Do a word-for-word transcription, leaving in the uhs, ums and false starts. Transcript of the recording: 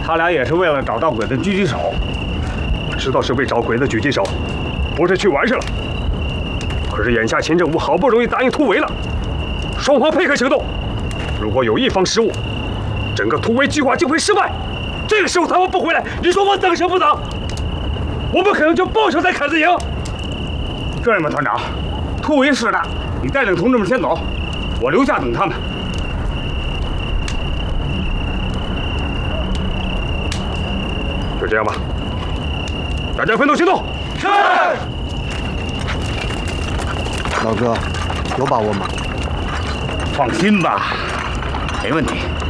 他俩也是为了找到鬼的狙击手。知道是为找鬼的狙击手，不是去完事了。可是眼下秦政府好不容易答应突围了，双方配合行动。如果有一方失误，整个突围计划就会失败。这个时候他们不回来，你说我等什么等？我们可能就报仇在坎子营。这样吧，团长，突围势大，你带领同志们先走，我留下等他们。 就这样吧，大家分头行动。是。 老哥，有把握吗？ 放心吧，没问题。